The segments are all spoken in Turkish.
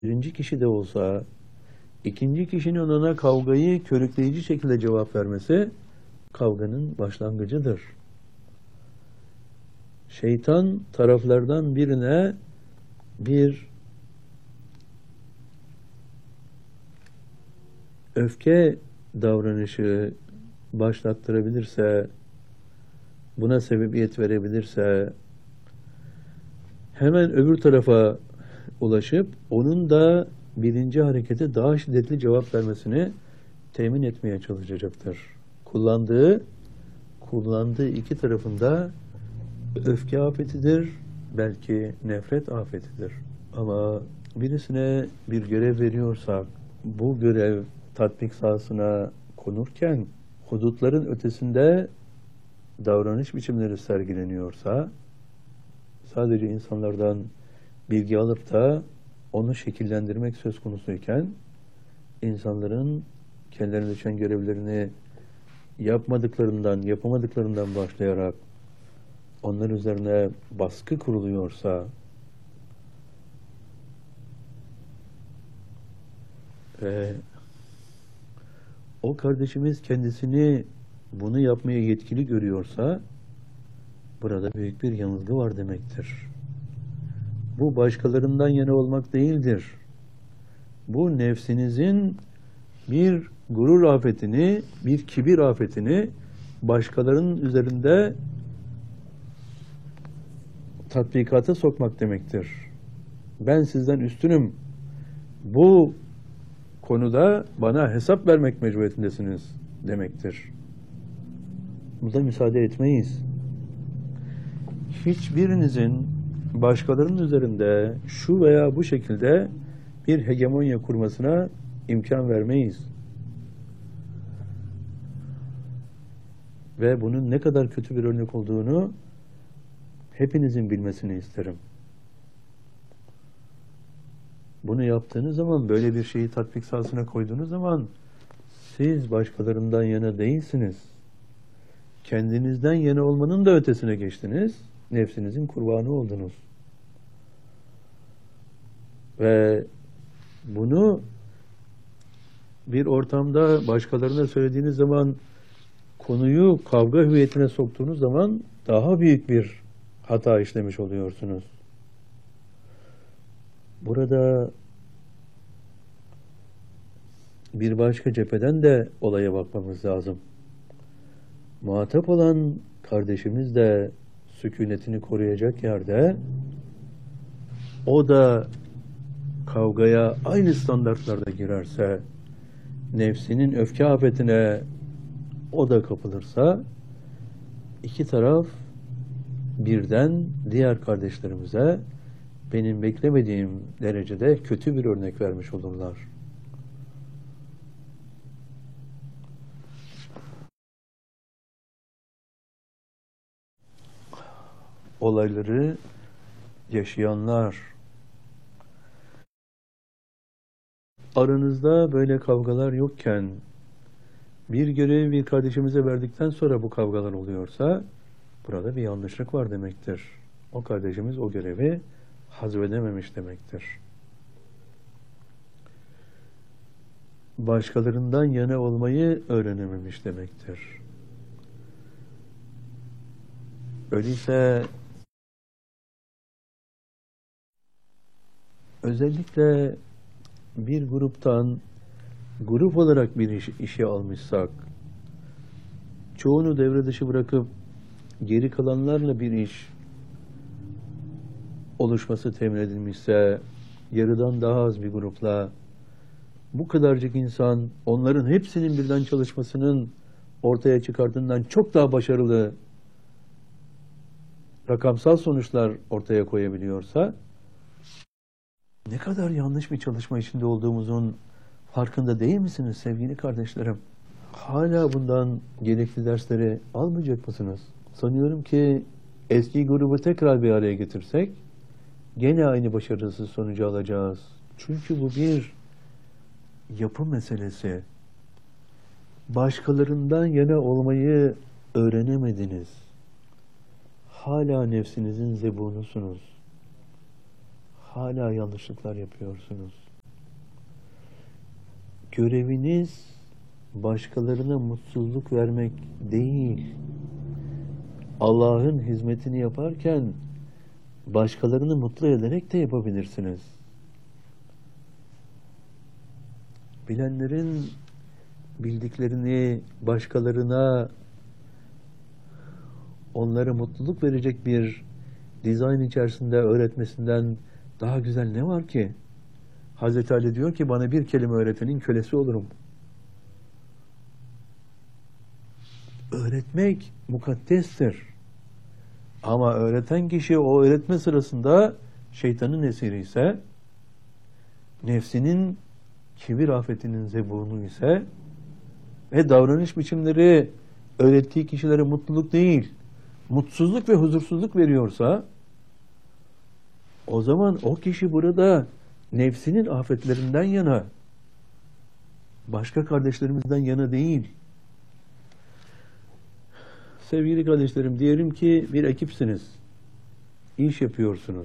Birinci kişi de olsa ikinci kişinin ona kavgayı körükleyici şekilde cevap vermesi kavganın başlangıcıdır. Şeytan taraflardan birine bir öfke davranışı başlattırabilirse, buna sebebiyet verebilirse, hemen öbür tarafa ulaşıp onun da birinci harekete daha şiddetli cevap vermesini temin etmeye çalışacaktır. Kullandığı iki tarafında öfke afetidir, belki nefret afetidir. Ama birisine bir görev veriyorsak, bu görev tatbik sahasına konurken hudutların ötesinde davranış biçimleri sergileniyorsa, sadece insanlardan bilgi alıp da onu şekillendirmek söz konusuyken, insanların kendilerine düşen görevlerini yapamadıklarından başlayarak onlar üzerine baskı kuruluyorsa ve o kardeşimiz kendisini bunu yapmaya yetkili görüyorsa burada büyük bir yanılgı var demektir. Bu başkalarından yana olmak değildir. Bu nefsinizin bir gurur afetini, bir kibir afetini başkalarının üzerinde tatbikata sokmak demektir. Ben sizden üstünüm. Bu konuda bana hesap vermek mecburiyetindesiniz demektir. Buna müsaade etmeyiz. Hiçbirinizin başkalarının üzerinde şu veya bu şekilde bir hegemonya kurmasına imkan vermeyiz. Ve bunun ne kadar kötü bir örnek olduğunu hepinizin bilmesini isterim. Bunu yaptığınız zaman, böyle bir şeyi tatbik sahasına koyduğunuz zaman siz başkalarından yana değilsiniz. Kendinizden yana olmanın da ötesine geçtiniz. Nefsinizin kurbanı oldunuz. Ve bunu bir ortamda başkalarına söylediğiniz zaman, konuyu kavga hüviyetine soktuğunuz zaman daha büyük bir hata işlemiş oluyorsunuz. Burada bir başka cepheden de olaya bakmamız lazım. Muhatap olan kardeşimiz de sükunetini koruyacak yerde o da kavgaya aynı standartlarda girerse, nefsinin öfke afetine o da kapılırsa, iki taraf birden diğer kardeşlerimize benim beklemediğim derecede kötü bir örnek vermiş olurlar. Olayları yaşayanlar, aranızda böyle kavgalar yokken bir görevi bir kardeşimize verdikten sonra bu kavgalar oluyorsa burada bir yanlışlık var demektir. O kardeşimiz o görevi hazmedememiş demektir. Başkalarından yana olmayı öğrenememiş demektir. Öyleyse özellikle bir gruptan grup olarak bir işe almışsak, çoğunu devre dışı bırakıp geri kalanlarla bir iş oluşması temin edilmişse, yarıdan daha az bir grupla bu kadarcık insan onların hepsinin birden çalışmasının ortaya çıkardığından çok daha başarılı rakamsal sonuçlar ortaya koyabiliyorsa, ne kadar yanlış bir çalışma içinde olduğumuzun farkında değil misiniz sevgili kardeşlerim? Hala bundan gerekli dersleri almayacak mısınız? Sanıyorum ki eski grubu tekrar bir araya getirsek gene aynı başarısız sonucu alacağız. Çünkü bu bir yapı meselesi. Başkalarından yana olmayı öğrenemediniz. Hala nefsinizin zebunusunuz. Hala yanlışlıklar yapıyorsunuz. Göreviniz başkalarına mutsuzluk vermek değil. Allah'ın hizmetini yaparken başkalarını mutlu ederek de yapabilirsiniz. Bilenlerin bildiklerini başkalarına, onlara mutluluk verecek bir dizayn içerisinde öğretmesinden daha güzel ne var ki? Hazreti Ali diyor ki bana bir kelime öğretenin kölesi olurum. Öğretmek mukaddestir. Ama öğreten kişi o öğretme sırasında şeytanın esiri ise, nefsinin kibir afetinin zebunu ise ve davranış biçimleri öğrettiği kişilere mutluluk değil, mutsuzluk ve huzursuzluk veriyorsa, o zaman o kişi burada nefsinin afetlerinden yana, başka kardeşlerimizden yana değil. Sevgili kardeşlerim, diyelim ki bir ekipsiniz, iş yapıyorsunuz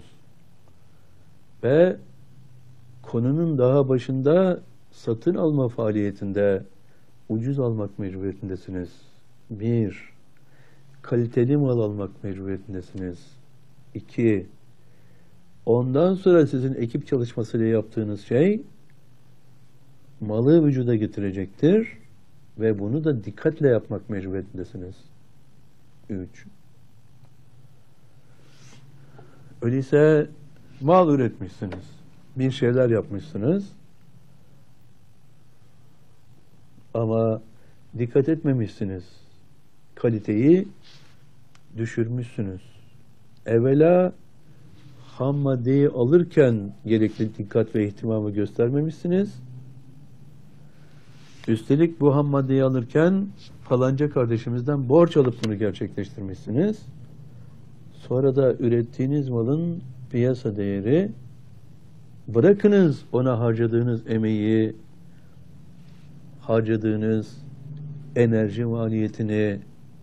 ve konunun daha başında satın alma faaliyetinde ucuz almak mecburiyetindesiniz. Bir, kaliteli mal almak mecburiyetindesiniz. İki, ondan sonra sizin ekip çalışmasıyla yaptığınız şey malı vücuda getirecektir ve bunu da dikkatle yapmak mecburiyetindesiniz. 3. Öyleyse mal üretmişsiniz, bir şeyler yapmışsınız ama dikkat etmemişsiniz. Kaliteyi düşürmüşsünüz. Evvela ham maddeyi alırken gerekli dikkat ve ihtimamı göstermemişsiniz. Üstelik bu ham maddeyi alırken falanca kardeşimizden borç alıp bunu gerçekleştirmişsiniz. Sonra da ürettiğiniz malın piyasa değeri, bırakınız ona harcadığınız emeği, harcadığınız enerji maliyetini,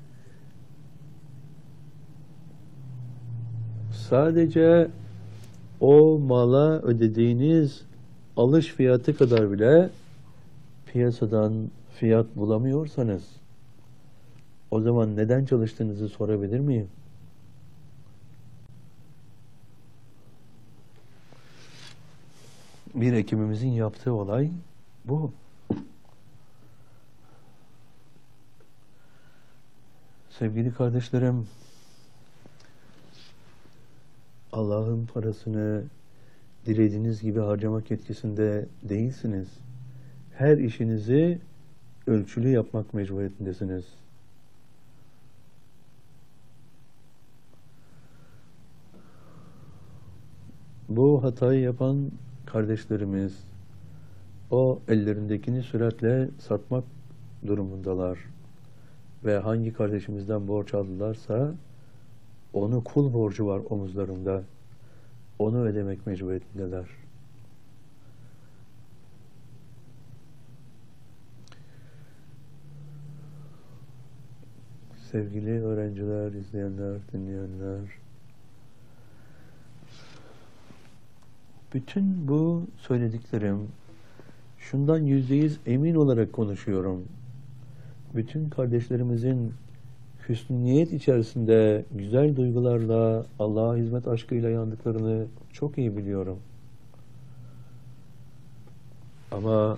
sadece o mala ödediğiniz alış fiyatı kadar bile piyasadan fiyat bulamıyorsanız, o zaman neden çalıştığınızı sorabilir miyim? Bir ekibimizin yaptığı olay bu. Sevgili kardeşlerim, Allah'ın parasını dilediğiniz gibi harcamak yetkisinde değilsiniz. Her işinizi ölçülü yapmak mecburiyetindesiniz. Bu hatayı yapan kardeşlerimiz, o ellerindekini süratle satmak durumundalar. Ve hangi kardeşimizden borç aldılarsa, onu kul borcu var omuzlarında. Onu ödemek mecburiyetindeler. Sevgili öğrenciler, izleyenler, dinleyenler, bütün bu söylediklerim, şundan %100 emin olarak konuşuyorum. Bütün kardeşlerimizin hüsnü niyet içerisinde güzel duygularla, Allah'a hizmet aşkıyla yandıklarını çok iyi biliyorum. Ama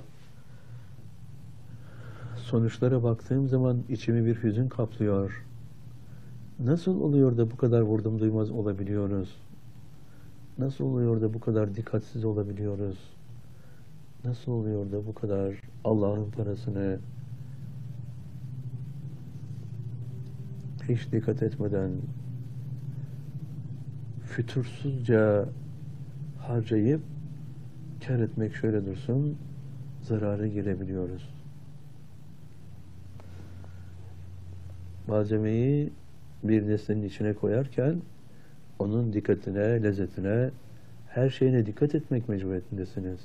sonuçlara baktığım zaman içimi bir hüzün kaplıyor. Nasıl oluyor da bu kadar vurdum duymaz olabiliyoruz? Nasıl oluyor da bu kadar dikkatsiz olabiliyoruz? Nasıl oluyor da bu kadar Allah'ın parasını hiç dikkat etmeden fütursuzca harcayıp kar etmek şöyle dursun, zarara girebiliyoruz. Malzemeyi bir nesnenin içine koyarken onun dikkatine, lezzetine, her şeyine dikkat etmek mecburiyetindesiniz.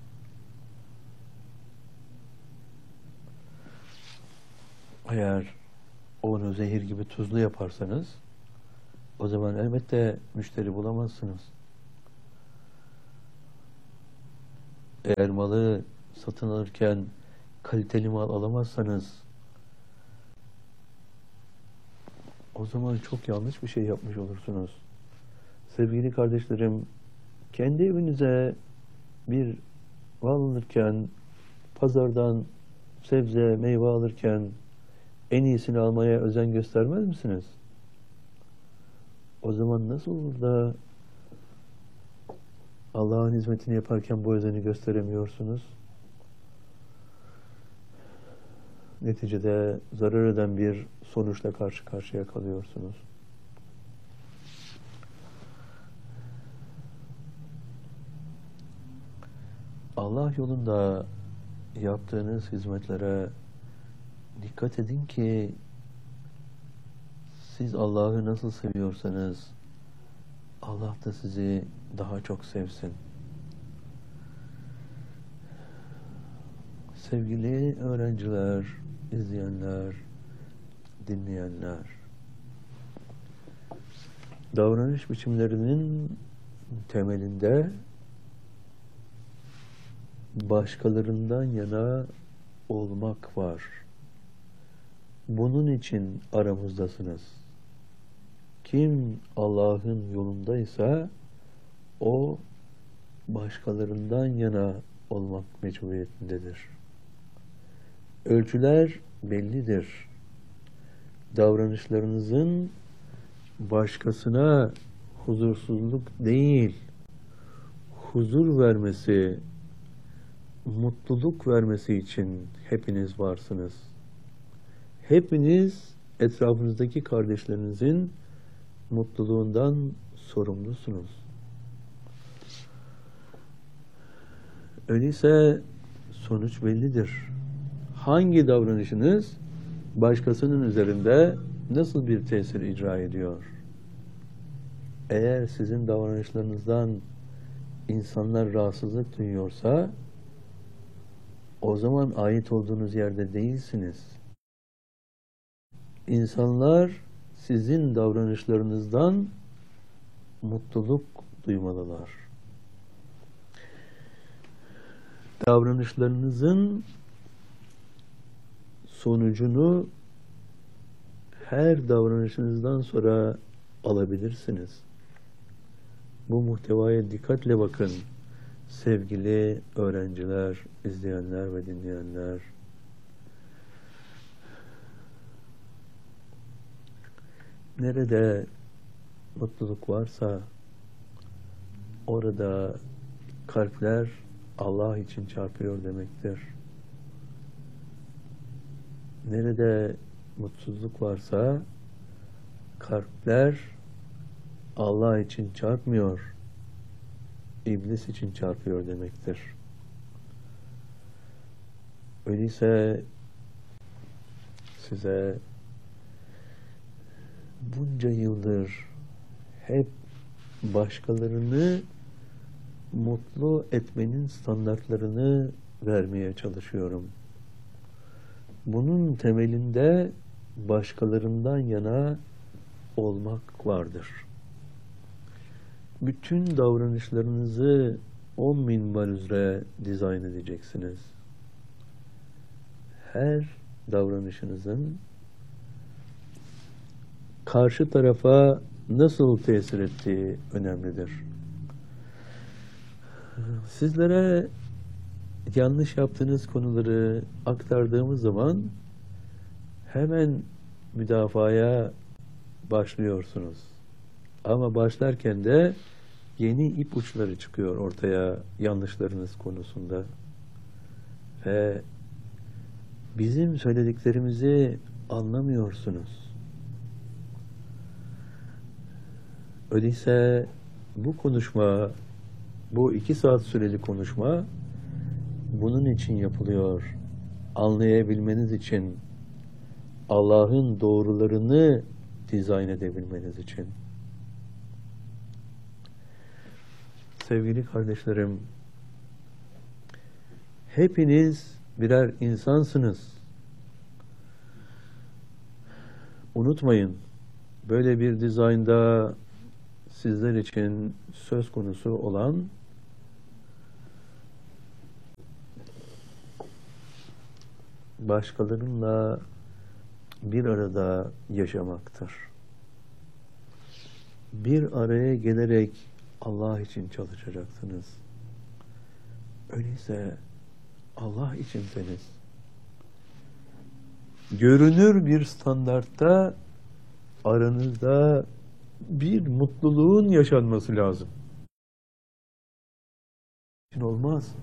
Eğer onu zehir gibi tuzlu yaparsanız, o zaman elbette müşteri bulamazsınız. Eğer malı satın alırken kaliteli mal alamazsanız o zaman çok yanlış bir şey yapmış olursunuz. Sevgili kardeşlerim, kendi evinize bir mal alırken, pazardan sebze, meyve alırken en iyisini almaya özen göstermez misiniz? O zaman nasıl olur da Allah'ın hizmetini yaparken bu özeni gösteremiyorsunuz? Neticede zarar eden bir sonuçla karşı karşıya kalıyorsunuz. Allah yolunda yaptığınız hizmetlere dikkat edin ki siz Allah'ı nasıl seviyorsanız Allah da sizi daha çok sevsin. Sevgili öğrenciler, izleyenler, dinleyenler, davranış biçimlerinin temelinde başkalarından yana olmak var. Bunun için aramızdasınız. Kim Allah'ın yolundaysa o başkalarından yana olmak mecburiyetindedir. Ölçüler bellidir. Davranışlarınızın başkasına huzursuzluk değil, huzur vermesi, mutluluk vermesi için hepiniz varsınız. Hepiniz etrafınızdaki kardeşlerinizin mutluluğundan sorumlusunuz. Öyleyse sonuç bellidir. Hangi davranışınız başkasının üzerinde nasıl bir tesir icra ediyor? Eğer sizin davranışlarınızdan insanlar rahatsızlık duyuyorsa o zaman ait olduğunuz yerde değilsiniz. İnsanlar sizin davranışlarınızdan mutluluk duymalılar. Davranışlarınızın sonucunu her davranışınızdan sonra alabilirsiniz. Bu muhtevaya dikkatle bakın sevgili öğrenciler, izleyenler ve dinleyenler. Nerede mutluluk varsa orada kalpler Allah için çarpıyor demektir. Nerede mutsuzluk varsa kalpler Allah için çarpmıyor, İblis için çarpıyor demektir. Öyleyse size bunca yıldır hep başkalarını mutlu etmenin standartlarını vermeye çalışıyorum. Bunun temelinde başkalarından yana olmak vardır. Bütün davranışlarınızı o minval üzere dizayn edeceksiniz. Her davranışınızın karşı tarafa nasıl tesir ettiği önemlidir. Sizlere yanlış yaptığınız konuları aktardığımız zaman hemen müdafaya başlıyorsunuz. Ama başlarken de yeni ipuçları çıkıyor ortaya yanlışlarınız konusunda. Ve bizim söylediklerimizi anlamıyorsunuz. Öyleyse bu konuşma, bu 2 saat süreli konuşma bunun için yapılıyor. Anlayabilmeniz için, Allah'ın doğrularını dizayn edebilmeniz için. Sevgili kardeşlerim, hepiniz birer insansınız. Unutmayın, böyle bir dizaynda sizler için söz konusu olan başkalarıyla bir arada yaşamaktır. Bir araya gelerek Allah için çalışacaksınız. Öyleyse Allah içinseniz, görünür bir standartta aranızda bir mutluluğun yaşanması lazım. Olmaz.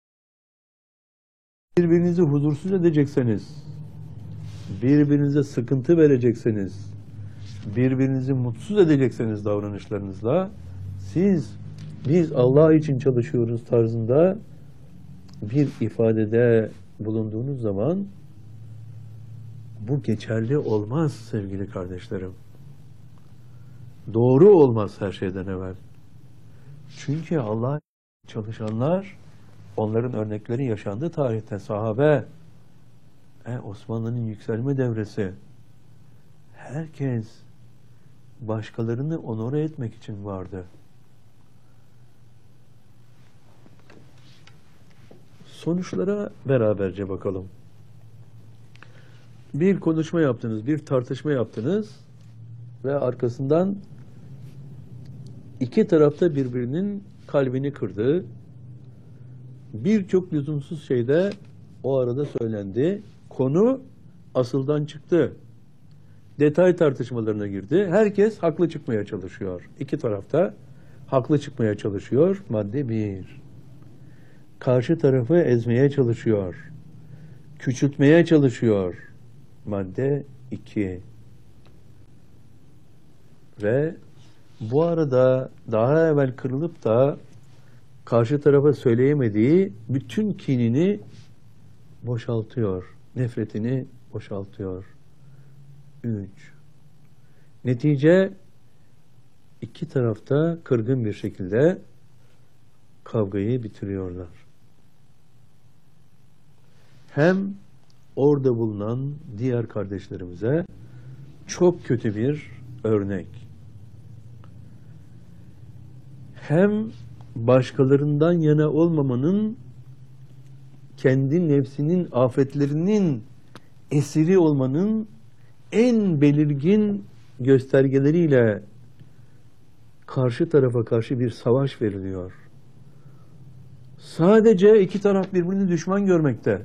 Birbirinizi huzursuz edecekseniz, birbirinize sıkıntı verecekseniz, birbirinizi mutsuz edecekseniz davranışlarınızla, biz Allah için çalışıyoruz tarzında bir ifadede bulunduğunuz zaman bu geçerli olmaz sevgili kardeşlerim. Doğru olmaz her şeyden evvel. Çünkü Allah çalışanlar, onların örnekleri yaşandı tarihte. Sahabe, Osmanlı'nın yükselme devresi. Herkes başkalarını onore etmek için vardı. Sonuçlara beraberce bakalım. Bir konuşma yaptınız, bir tartışma yaptınız ve arkasından iki tarafta birbirinin kalbini kırdı. Birçok lüzumsuz şey de o arada söylendi. Konu asıldan çıktı. Detay tartışmalarına girdi. Herkes haklı çıkmaya çalışıyor. İki tarafta haklı çıkmaya çalışıyor. Madde 1. Karşı tarafı ezmeye çalışıyor. Küçültmeye çalışıyor. Madde 2. Ve bu arada daha evvel kırılıp da karşı tarafa söyleyemediği bütün kinini boşaltıyor. Nefretini boşaltıyor. 3. Netice iki tarafta kırgın bir şekilde kavgayı bitiriyorlar. Hem orada bulunan diğer kardeşlerimize çok kötü bir örnek. Hem başkalarından yana olmamanın, kendi nefsinin afetlerinin esiri olmanın en belirgin göstergeleriyle karşı tarafa karşı bir savaş veriliyor. Sadece iki taraf birbirini düşman görmekte.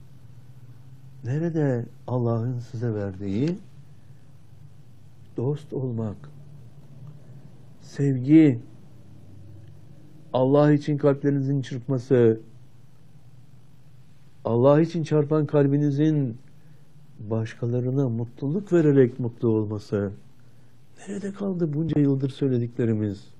Nerede Allah'ın size verdiği dost olmak, sevgi, Allah için kalplerinizin çırpması, Allah için çarpan kalbinizin başkalarına mutluluk vererek mutlu olması? Nerede kaldı bunca yıldır söylediklerimiz?